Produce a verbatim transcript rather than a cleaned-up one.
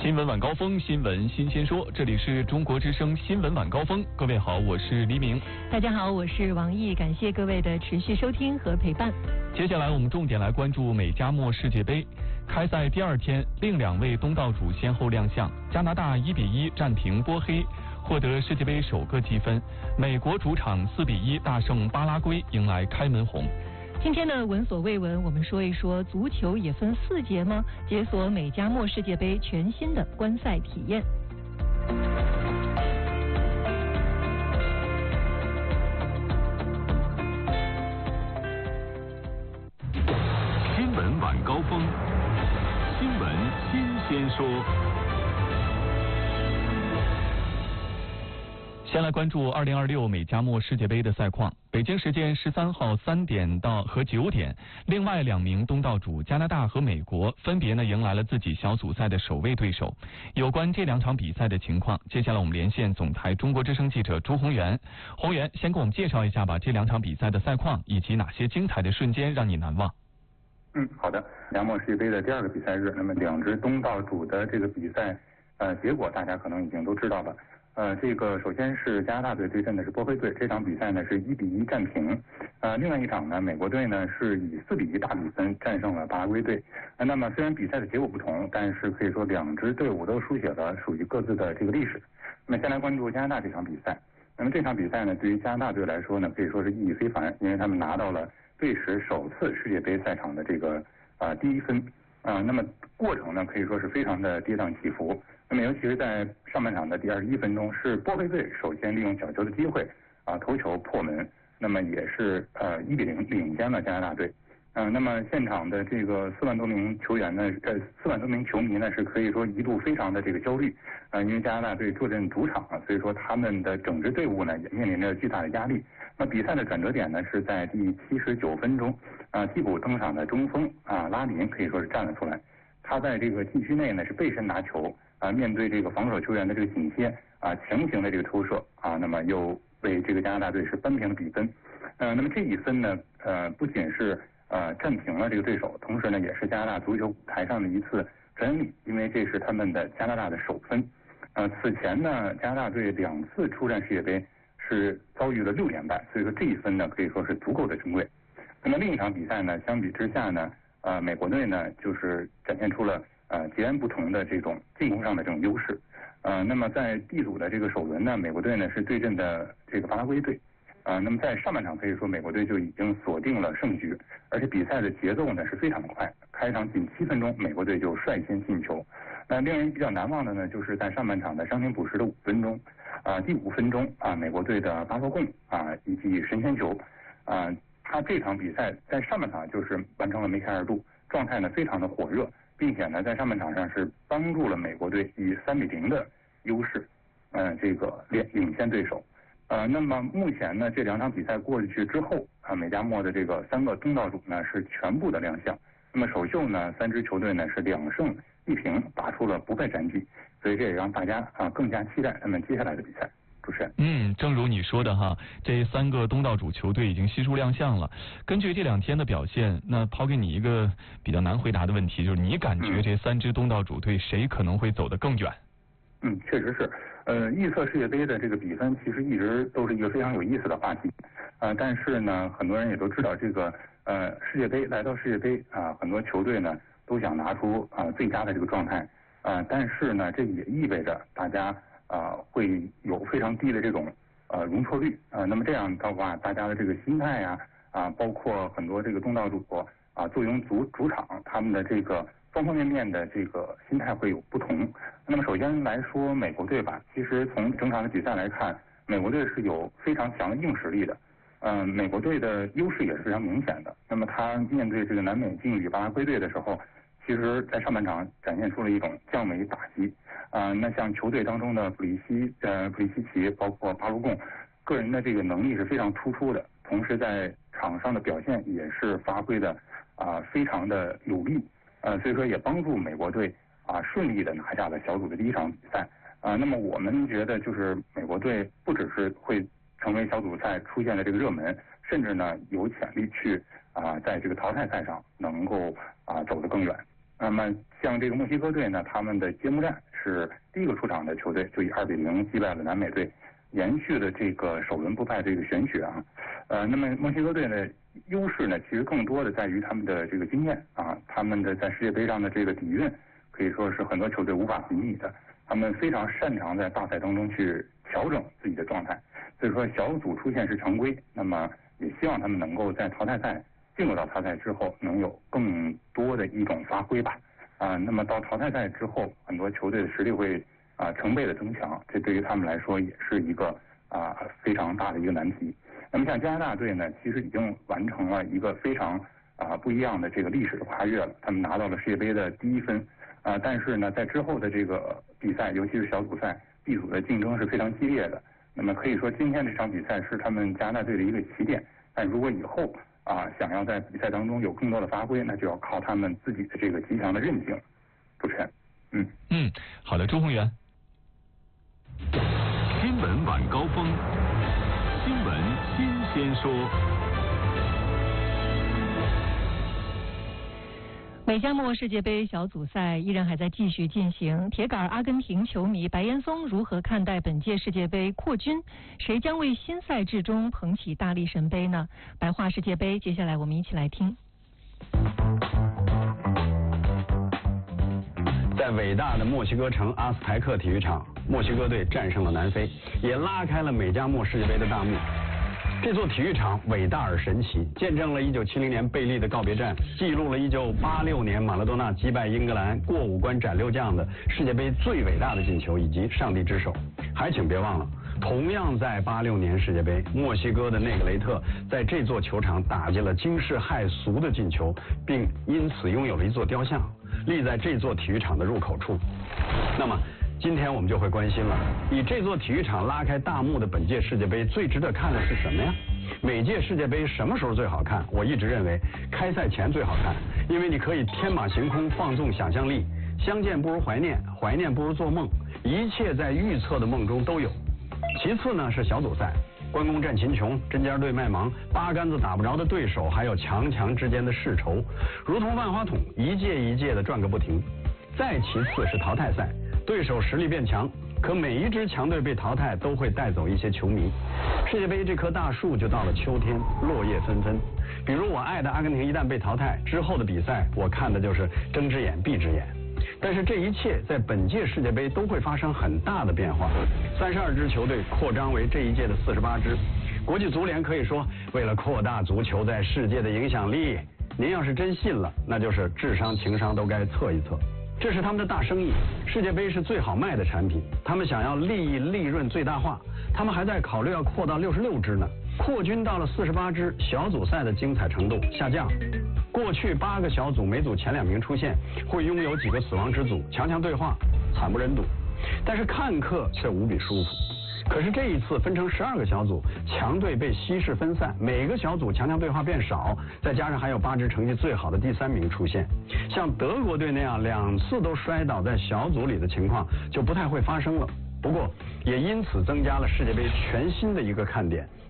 新闻晚高峰，新闻新鲜说，这里是中国之声新闻晚高峰。各位好，我是黎明。 大家好，我是王毅，感谢各位的持续收听和陪伴。 接下来我们重点来关注美加墨世界杯开赛第二天，另两位东道主先后亮相，加拿大一比一战平波黑，获得世界杯首个积分。美国主场四比一大胜巴拉圭，迎来开门红。 今天呢，闻所未闻，我们说一说足球也分四节吗？解锁美加墨世界杯全新的观赛体验。 新闻晚高峰，新闻新鲜说。 先来关注二零二六美加墨世界杯的赛况。北京时间十三号三点到和九点，另外两名东道主加拿大和美国分别呢迎来了自己小组赛的首位对手。有关这两场比赛的情况，接下来我们连线总台中国之声记者朱宏源。宏源，先给我们介绍一下吧，这两场比赛的赛况以及哪些精彩的瞬间让你难忘？ 嗯，好的。加墨世界杯的第二个比赛日，那么两支东道主的这个比赛，呃，结果大家可能已经都知道了。呃，这个首先是加拿大队对阵的是波黑队，这场比赛呢是一比一战平。呃，另外一场呢，美国队呢是以四比一大比分战胜了巴拉圭队。呃、那么虽然比赛的结果不同，但是可以说两支队伍都书写了属于各自的这个历史。那么先来关注加拿大这场比赛。那么这场比赛呢，对于加拿大队来说呢，可以说是意义非凡，因为他们拿到了队史首次世界杯赛场的这个啊、呃、第一分。啊、呃，那么过程呢可以说是非常的跌宕起伏。那么尤其是在上半场的第二十一分钟，是波黑队首先利用角球的机会啊头球破门，那么也是呃一比零领先了加拿大队。嗯、呃，那么现场的这个四万多名球员呢，呃四万多名球迷呢是可以说一度非常的这个焦虑啊、呃，因为加拿大队坐镇主场啊，所以说他们的整支队伍呢也面临着巨大的压力。那比赛的转折点呢是在第七十九分钟啊，替补登场的中锋啊拉林可以说是站了出来，他在这个禁区内呢是背身拿球。啊，面对这个防守球员的这个紧贴啊，强行的这个抽射啊，那么又为这个加拿大队是扳平了比分。呃，那么这一分呢，呃，不仅是呃战平了这个对手，同时呢，也是加拿大足球舞台上的一次真理，因为这是他们的加拿大的首分。呃，此前呢，加拿大队两次出战世界杯是遭遇了六连败，所以说这一分呢可以说是足够的珍贵。那么另一场比赛呢，相比之下呢，呃，美国队呢就是展现出了。呃，截然不同的这种进攻上的这种优势，呃，那么在 D 组的这个首轮呢，美国队呢是对阵的这个巴拉圭队，啊、呃，那么在上半场可以说美国队就已经锁定了胜局，而且比赛的节奏呢是非常的快，开场仅七分钟，美国队就率先进球。那令人比较难忘的呢，就是在上半场的伤停补时的五分钟，啊、呃，第五分钟啊、呃，美国队的巴托贡啊一记神仙球，啊、呃，他这场比赛在上半场就是完成了梅开二度，状态呢非常的火热。并且呢，在上半场上是帮助了美国队以三比零的优势，呃，这个领领先对手。呃，那么目前呢，这两场比赛过去之后，啊，美加墨的这个三个东道主呢是全部的亮相。那么首秀呢，三支球队呢是两胜一平，打出了不败战绩，所以这也让大家啊更加期待他们接下来的比赛。主持人， 嗯，正如你说的哈，这三个东道主球队已经悉数亮相了。根据这两天的表现，那抛给你一个比较难回答的问题，就是你感觉这三支东道主队谁可能会走得更远？ 嗯，确实是。呃，预测世界杯的这个比分其实一直都是一个非常有意思的话题。呃，但是呢，很多人也都知道这个呃世界杯来到世界杯啊、呃，很多球队呢都想拿出啊、呃、最佳的这个状态啊、呃，但是呢，这也意味着大家。啊、呃，会有非常低的这种呃容错率啊、呃，那么这样的话，大家的这个心态呀啊、呃，包括很多这个东道主啊、呃，作为主主场，他们的这个方方面面的这个心态会有不同。那么首先来说，美国队吧，其实从整场的比赛来看，美国队是有非常强的硬实力的。嗯、呃，美国队的优势也是非常明显的。那么他面对这个南美劲旅巴拉圭队的时候，其实在上半场展现出了一种降维打击。啊、呃，那像球队当中的普利西呃普利西奇，包括巴卢贡，个人的这个能力是非常突出的，同时在场上的表现也是发挥的啊、呃、非常的有力，呃，所以说也帮助美国队啊、呃、顺利的拿下了小组的第一场比赛啊、呃。那么我们觉得就是美国队不只是会成为小组赛出现的这个热门，甚至呢有潜力去啊、呃、在这个淘汰赛上能够啊、呃、走得更远。 那么像这个墨西哥队呢，他们的揭幕战是第一个出场的球队，就以二比零击败了南美队，延续了这个首轮不败这个玄学啊。呃，那么墨西哥队的优势呢，其实更多的在于他们的这个经验啊，他们的在世界杯上的这个底蕴，可以说是很多球队无法比拟的。他们非常擅长在大赛当中去调整自己的状态，所以说小组出线是常规，那么也希望他们能够在淘汰赛进入到淘汰赛之后，能有更多的一种发挥吧。啊，那么到淘汰赛之后，很多球队的实力会啊成倍的增强，这对于他们来说也是一个啊非常大的一个难题。那么像加拿大队呢，其实已经完成了一个非常啊不一样的这个历史的跨越了，他们拿到了世界杯的第一分。啊，但是呢，在之后的这个比赛，尤其是小组赛，B组的竞争是非常激烈的。那么可以说，今天这场比赛是他们加拿大队的一个起点。但如果以后啊想要在比赛当中有更多的发挥，那就要靠他们自己的这个极强的韧性。主持人，嗯嗯，好的，朱宏元。 新闻晚高峰，新闻新鲜说。 美加墨世界杯小组赛依然还在继续进行，铁杆阿根廷球迷白岩松如何看待本届世界杯扩军？谁将为新赛制中捧起大力神杯呢？白话世界杯，接下来我们一起来听。 在伟大的墨西哥城阿斯台克体育场，墨西哥队战胜了南非，也拉开了美加墨世界杯的大幕。这座体育场伟大而神奇，见证了一九七零年贝利的告别战，记录了一九八六年马拉多纳击败英格兰过五关斩六将的世界杯最伟大的进球以及上帝之手。还请别忘了，同样在八六年世界杯，墨西哥的内格雷特在这座球场打进了惊世骇俗的进球，并因此拥有了一座雕像，立在这座体育场的入口处。那么今天我们就会关心了，以这座体育场拉开大幕的本届世界杯最值得看的是什么呀？每届世界杯什么时候最好看？我一直认为开赛前最好看，因为你可以天马行空，放纵想象力，相见不如怀念，怀念不如做梦，一切在预测的梦中都有。其次呢是小组赛，关公战秦琼，针尖对麦芒，八竿子打不着的对手，还有强强之间的世仇，如同万花筒，一届一届的转个不停。再其次是淘汰赛，对手实力变强，可每一支强队被淘汰都会带走一些球迷。世界杯这棵大树就到了秋天，落叶纷纷。比如我爱的阿根廷一旦被淘汰之后的比赛，我看的就是睁只眼闭只眼。但是这一切在本届世界杯都会发生很大的变化，三十二支球队扩张为这一届的四十八支。国际足联可以说，为了扩大足球在世界的影响力，您要是真信了，那就是智商情商都该测一测。这是他们的大生意，世界杯是最好卖的产品，他们想要利益利润最大化，他们还在考虑要扩到六十六支呢。扩军到了四十八支，小组赛的精彩程度下降。过去八个小组每组前两名出现，会拥有几个死亡之组，强强对话，惨不忍睹。但是看客却无比舒服。可是这一次分成十二个小组，强队被稀释分散，每个小组强强对话变少，再加上还有八支成绩最好的第三名出现，像德国队那样两次都摔倒在小组里的情况就不太会发生了。不过也因此增加了世界杯全新的一个看点，